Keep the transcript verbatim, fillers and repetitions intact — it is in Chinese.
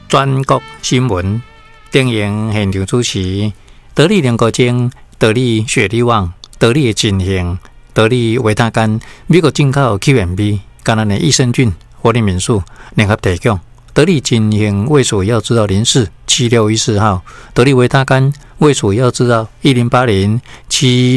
全国新闻电影现场主持，得力联国精、得力雪力旺、得力金兴、得力维他甘、美国进口 Q M B、橄榄的益生菌、活力民宿联合提供。得力金兴卫所要知道零四七六一四号，得力维他甘卫所要知道一零八零七。